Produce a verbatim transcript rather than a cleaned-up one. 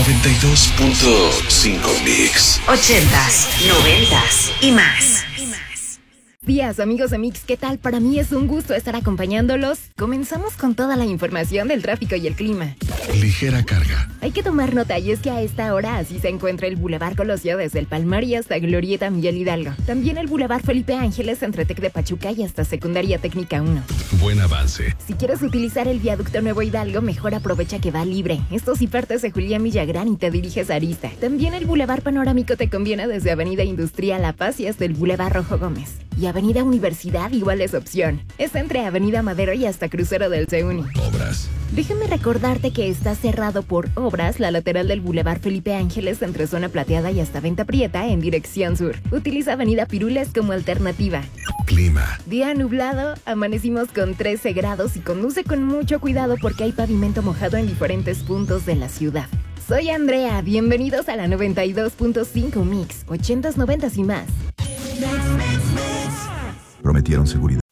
noventa y dos punto cinco Mix. Ochentas, noventas y más. Días, amigos de Mix, ¿qué tal? Para mí es un gusto estar acompañándolos. Comenzamos con toda la información del tráfico y el clima. Ligera carga. Hay que tomar nota y es que a esta hora así se encuentra el Boulevard Colosio desde el Palmar y hasta Glorieta Miguel Hidalgo. También el Boulevard Felipe Ángeles entre Tec de Pachuca y hasta Secundaria Técnica uno. Buen avance. Si quieres utilizar el viaducto Nuevo Hidalgo, mejor aprovecha que va libre. Esto si partes de Julián Villagrán y te diriges a Arista. También el Boulevard Panorámico te conviene desde Avenida Industrial La Paz y hasta el Boulevard Rojo Gómez. Y Avenida Universidad igual es opción. Es entre Avenida Madero y hasta Crucero del Ceuni. Obras. Déjame recordarte que está cerrado por obras la lateral del Boulevard Felipe Ángeles entre Zona Plateada y hasta Venta Prieta en dirección sur. Utiliza Avenida Pirules como alternativa. Clima. Día nublado, amanecimos con trece grados y conduce con mucho cuidado porque hay pavimento mojado en diferentes puntos de la ciudad. Soy Andrea, bienvenidos a la noventa y dos punto cinco Mix, ochentas, noventas y más. Prometieron seguridad.